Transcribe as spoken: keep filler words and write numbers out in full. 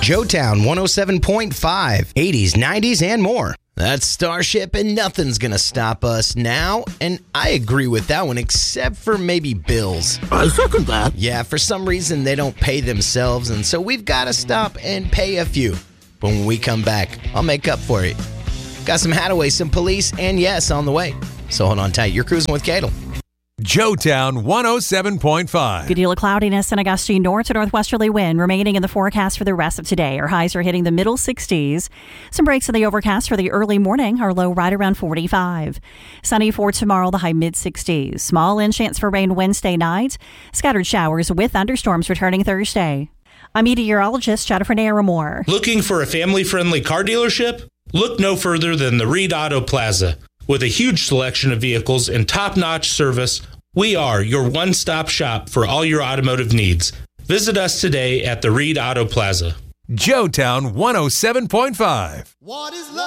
Joetown one oh seven point five, eighties, nineties, and more. That's Starship, and nothing's going to stop us now. And I agree with that one, except for maybe bills. I second that. Yeah, for some reason, they don't pay themselves, and so we've got to stop and pay a few. But when we come back, I'll make up for it. Got some Hadaway, some Police, and yes, on the way. So hold on tight. You're cruising with Cadel. Joetown one oh seven point five. Good deal of cloudiness and a gusty north to northwesterly wind remaining in the forecast for the rest of today. Our highs are hitting the middle sixties. Some breaks in the overcast for the early morning. Our low right around forty-five. Sunny for tomorrow, the high mid sixties. Small in chance for rain Wednesday night. Scattered showers with thunderstorms returning Thursday. I'm meteorologist Jennifer Naramore. Looking for a family-friendly car dealership? Look no further than the Reed Auto Plaza. With a huge selection of vehicles and top-notch service, we are your one-stop shop for all your automotive needs. Visit us today at the Reed Auto Plaza. Joetown one oh seven point five. What is love?